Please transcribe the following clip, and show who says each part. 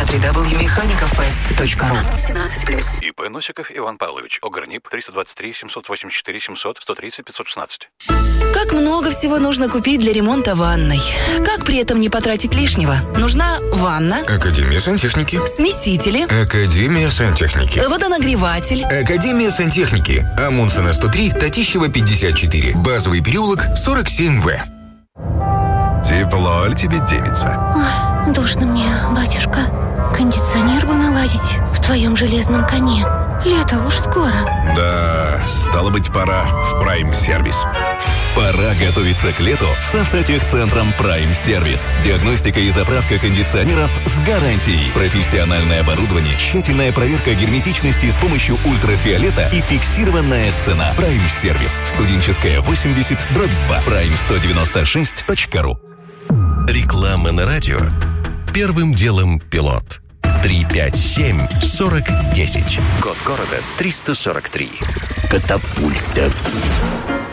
Speaker 1: www.mechanicofest.ru. 17+.
Speaker 2: ИП Носиков Иван Павлович. ОГРНИП 323 784 700 130 516.
Speaker 3: Как много всего нужно купить для ремонта ванной. Как при этом не потратить лишнего? Нужна ванна,
Speaker 4: Академия сантехники,
Speaker 3: смесители,
Speaker 4: Академия сантехники,
Speaker 3: водонагреватель,
Speaker 4: Академия сантехники, Амундсена 103, Татищева 54, Базовый переулок 47В.
Speaker 5: Тепло ли тебе, девица?
Speaker 6: Ой, душно мне, батюшка. Кондиционер бы наладить в твоем железном коне. Лето уж скоро.
Speaker 5: Да, стало быть, пора в Прайм-сервис.
Speaker 7: Пора готовиться к лету с автотехцентром Prime Service. Диагностика и заправка кондиционеров с гарантией. Профессиональное оборудование, тщательная проверка герметичности с помощью ультрафиолета и фиксированная цена. Prime Service. Студенческая 80/2. Prime196.ru.
Speaker 8: Реклама на радио. Первым делом пилот. 357-4010. Код города 343.
Speaker 9: Катапульта.